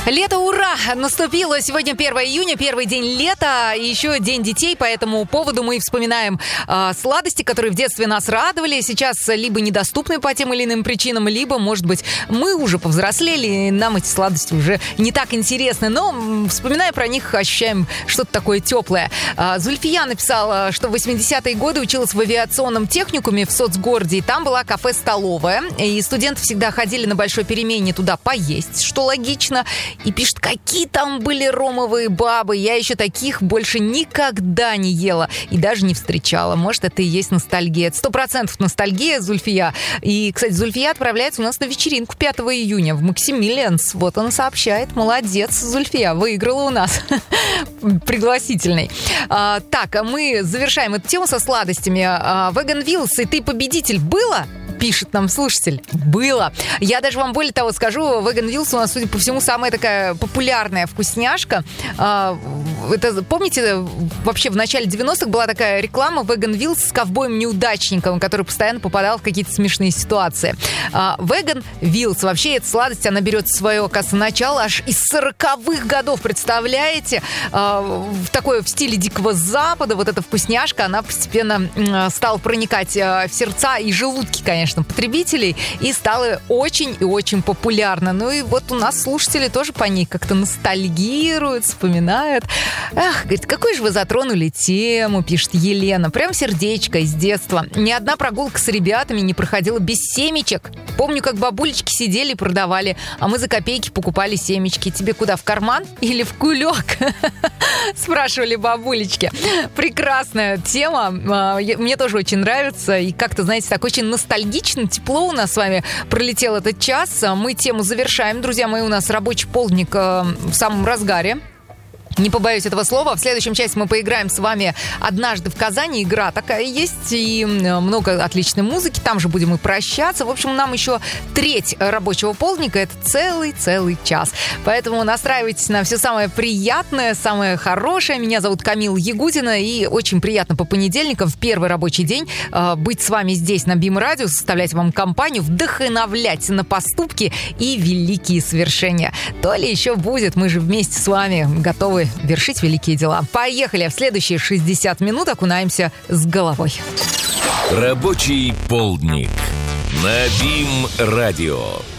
Лето, ура! Наступило. Сегодня 1 июня, первый день лета, и еще День детей. По этому поводу мы вспоминаем сладости, которые в детстве нас радовали. Сейчас либо недоступны по тем или иным причинам, либо, может быть, мы уже повзрослели, и нам эти сладости уже не так интересны. Но, вспоминая про них, ощущаем что-то такое теплое. Зульфия написала, что в 80-е годы училась в авиационном техникуме в соцгороде, и там была кафе-столовая. И студенты всегда ходили на большой перемене туда поесть, что логично. И пишет, какие там были ромовые бабы. Я еще таких больше никогда не ела и даже не встречала. Может, это и есть ностальгия. 100% ностальгия, Зульфия. И, кстати, Зульфия отправляется у нас на вечеринку 5 июня в Максимилианс. Вот он сообщает. Молодец, Зульфия, выиграла у нас пригласительный. Так, а мы завершаем эту тему со сладостями. Vegan Wheels, и ты победитель. Было? Пишет нам слушатель. Было. Я даже вам более того скажу, Vegan Wheels у нас, судя по всему, самая такая популярная вкусняшка. Это, помните, вообще в начале 90-х была такая реклама Vegan Wheels с ковбоем-неудачником, который постоянно попадал в какие-то смешные ситуации. Vegan Wheels, вообще эта сладость, она берет свое, оказывается, начало аж из 40-х годов, представляете? В такое, в стиле Дикого Запада, вот эта вкусняшка, она постепенно стала проникать в сердца и желудки, конечно, потребителей, и стала очень и очень популярна. Ну и вот у нас слушатели тоже по ней как-то ностальгируют, вспоминают. Ах, говорит, какой же вы затронули тему, пишет Елена. Прям сердечко из детства. Ни одна прогулка с ребятами не проходила без семечек. Помню, как бабулечки сидели и продавали, а мы за копейки покупали семечки. Тебе куда, в карман или в кулек? Спрашивали бабулечки. Прекрасная тема. Мне тоже очень нравится. И как-то, знаете, так очень ностальгично, тепло у нас с вами пролетел этот час. Мы тему завершаем. Друзья мои, у нас рабочий полдник в самом разгаре. Не побоюсь этого слова. В следующем части мы поиграем с вами «Однажды в Казани». Игра такая есть, и много отличной музыки. Там же будем и прощаться. В общем, нам еще треть рабочего полдника. Это целый час. Поэтому настраивайтесь на все самое приятное, самое хорошее. Меня зовут Камила Ягудина, и очень приятно по понедельникам в первый рабочий день быть с вами здесь на БИМ Радио, составлять вам компанию, вдохновлять на поступки и великие свершения. То ли еще будет. Мы же вместе с вами готовы вершить великие дела. Поехали! В следующие 60 минут окунаемся с головой. Рабочий полдник на БИМ Радио.